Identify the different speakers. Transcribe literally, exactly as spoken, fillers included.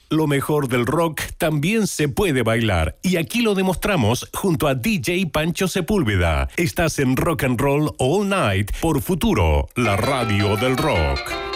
Speaker 1: Lo mejor del rock también se puede bailar y aquí lo demostramos junto a D J Pancho Sepúlveda. Estás en Rock and Roll All Night por Futuro, la radio del rock.